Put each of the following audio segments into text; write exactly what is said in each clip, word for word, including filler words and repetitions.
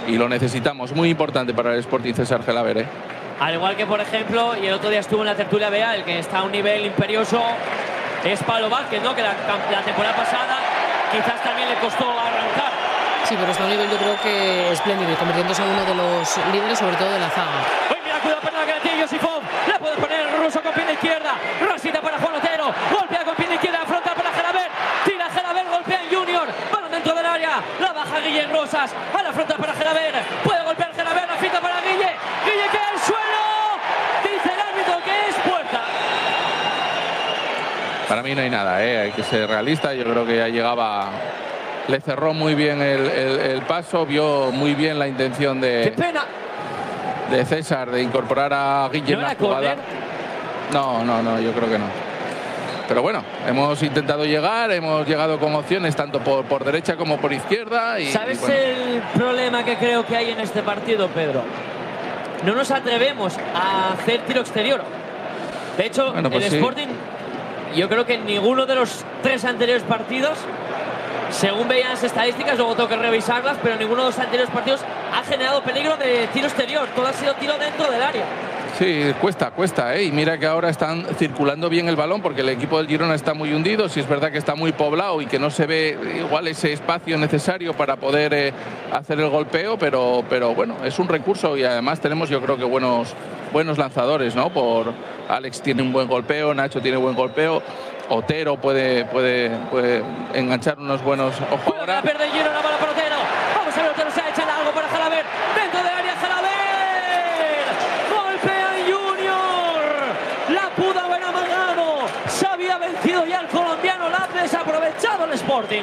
y lo necesitamos. Muy importante para el Sporting César Gelabert, ¿eh? Al igual que, por ejemplo, y el otro día estuvo en la tertulia B A, el que está a un nivel imperioso es Pablo Vázquez, ¿no? Que la, la temporada pasada quizás también le costó arrancar. Sí, pero está a un nivel, yo creo que espléndido, y convirtiéndose en uno de los líderes, sobre todo de la zaga. Uy, mira, cuidado, perdón, que la tiene Josifov. La puede poner el ruso con pierna izquierda. Rosita para Juan Otero. Golpea con pierna izquierda, afronta para Gelabert. Tira Gelabert, golpea en Junior. Balón dentro del área. La baja Guille Rosas. A la frontal para Gelabert. Puede golpear Gelabert, la finta para Guille. Guille queda al suelo. Dice el árbitro que es puerta. Para mí no hay nada, ¿eh? Hay que ser realista. Yo creo que ya llegaba. Le cerró muy bien el, el, el paso, vio muy bien la intención de, ¡qué pena! de César de incorporar a Guille en ¿No la era jugada. córner? No, no, no, yo creo que no. Pero bueno, hemos intentado llegar, hemos llegado con opciones tanto por, por derecha como por izquierda. Y, ¿Sabes y bueno. el problema que creo que hay en este partido, Pedro? No nos atrevemos a hacer tiro exterior. De hecho, Bueno, pues el sí. Sporting, yo creo que en ninguno de los tres anteriores partidos, según veían las estadísticas, luego tengo que revisarlas, pero ninguno de los anteriores partidos ha generado peligro de tiro exterior. Todo ha sido tiro dentro del área. Sí, cuesta, cuesta, ¿eh? Y mira que ahora están circulando bien el balón porque el equipo del Girona está muy hundido. Si es verdad que está muy poblado y que no se ve igual ese espacio necesario para poder eh, hacer el golpeo, pero, pero bueno, es un recurso y además tenemos, yo creo que buenos, buenos lanzadores, ¿no? Por Alex tiene un buen golpeo, Nacho tiene buen golpeo. Otero puede, puede, puede enganchar unos buenos. Ojo ahora. La pierde Girona, bola para Otero. Vamos a ver, Otero se ha echado algo para Gelabert. Dentro del área, Gelabert. Golpea Junior. La pudo haber amagado. Se había vencido ya el colombiano. La ha desaprovechado el Sporting.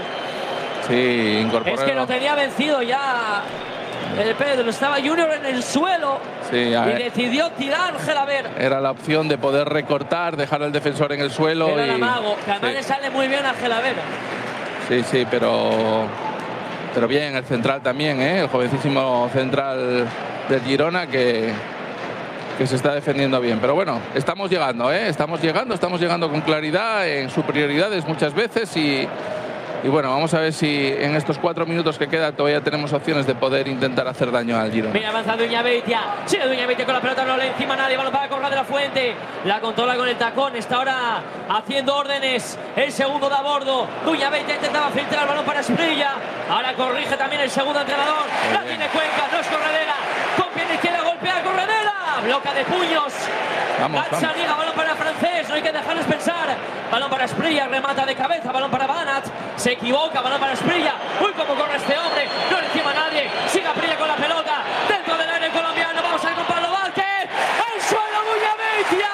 Sí, incorporó. Es que lo tenía vencido ya el Pedro. Estaba Junior en el suelo. Sí, y ver. decidió tirar Gelabert. Era la opción de poder recortar, dejar al defensor en el suelo. Era y... el amago, que además sí. le sale muy bien a Gelabert. Sí, sí, pero pero bien, el central también, ¿eh? El jovencísimo central del Girona que, que se está defendiendo bien. Pero bueno, estamos llegando, ¿eh? Estamos llegando, estamos llegando con claridad en superioridades muchas veces y, y bueno, vamos a ver si en estos cuatro minutos que quedan todavía tenemos opciones de poder intentar hacer daño al Girona. Mira, avanza Duñabeitia. Sigue Duñabeitia con la pelota, no le encima nadie. Balón para Corral de la Fuente. La controla con el tacón. Está ahora haciendo órdenes. El segundo de a bordo. Duñabeitia intentaba filtrar el balón para Esprilla. Ahora corrige también el segundo entrenador. La tiene Cuenca, no es Corredera. Con pierna izquierda golpea Corredera. Bloca de puños. Vamos, vamos. Liga, balón para el francés. No hay que dejarles pensar. Balón para Esprilla, remata de cabeza. Balón para Banat. Se equivoca, balón para Esprilla. Uy, cómo corre este hombre. No le encima a nadie. Sigue Esprilla con la pelota. Dentro del área colombiano. Vamos a ir con Pablo Vázquez. El suelo Duñabeitia.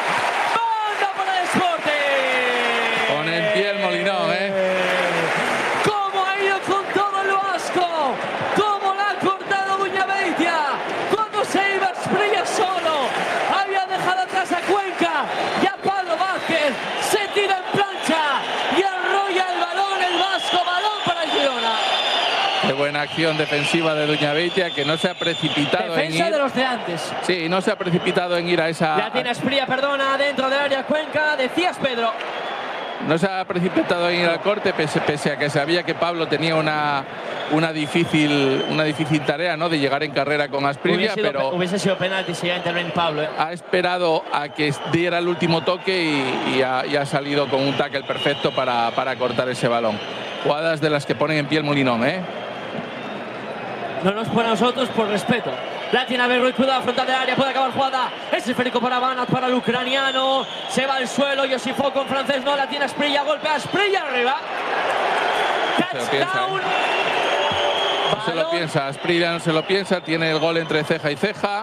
Banda para el Sporting. Con el pie el Molinón, ¿eh? ¿Cómo ha ido con todo el vasco? ¿Cómo la ha cortado Duñabeitia? Cuando se iba Esprilla solo. Había dejado atrás a Cuenca. Y a Pablo Vázquez. Se tira en plancha. Y arrolla el balón el vasco. Balón para el Girona. Qué buena acción defensiva de Duñabeitia, que no se ha precipitado Defensa en ir. de los de antes. Sí, no se ha precipitado en ir a esa. La tiene Esprilla, perdona, dentro del área Cuenca. Decías, Pedro. No se ha precipitado en ir al corte, pese, pese a que sabía que Pablo tenía una, una, difícil, una difícil tarea, ¿no? De llegar en carrera con Asprilla, Hubiese sido, pero hubiese sido penalti si iba a intervenir Pablo, ¿eh? ha esperado a que diera el último toque y, y, ha, y ha salido con un tackle perfecto para, para cortar ese balón. Jugadas de las que ponen en pie el Molinón, ¿eh? No nos pone a nosotros por respeto. La tiene Averroy, cuidado, frontal del área, puede acabar jugada. Es esférico para Banat, para el ucraniano. Se va al suelo, Josifov con francés, no la tiene Esprilla, golpea Esprilla arriba. Touchdown. No se lo piensa, Asprilla no se lo piensa, tiene el gol entre ceja y ceja.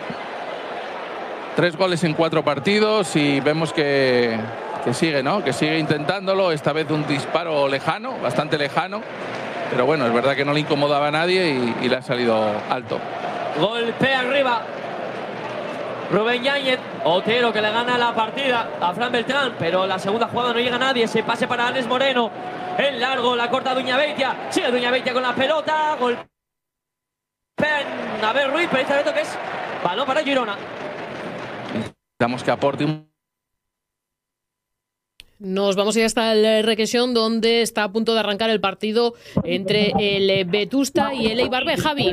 Tres goles en cuatro partidos y vemos que, que sigue, ¿no? Que sigue intentándolo, esta vez un disparo lejano, bastante lejano. Pero bueno, es verdad que no le incomodaba a nadie y, y le ha salido alto. Golpea arriba Rubén Yáñez. Otero que le gana la partida a Fran Beltrán, pero la segunda jugada no llega a nadie. Se pase para Alex Moreno. En largo la corta Duñabeitia. Sigue Duñabeitia con la pelota. Golpea a ver Ruiz, pero este que es balón para Girona. Necesitamos que aporte un... Nos vamos ya hasta el Requesón, donde está a punto de arrancar el partido entre el Vetusta y el Eibar B. Javi.